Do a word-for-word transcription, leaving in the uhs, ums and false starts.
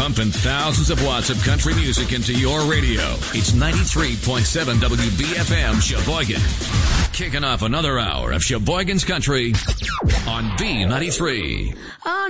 pumping thousands of watts of country music into your radio. It's ninety-three point seven W B F M Sheboygan. Kicking off another hour of Sheboygan's Country on B ninety-three. Oh,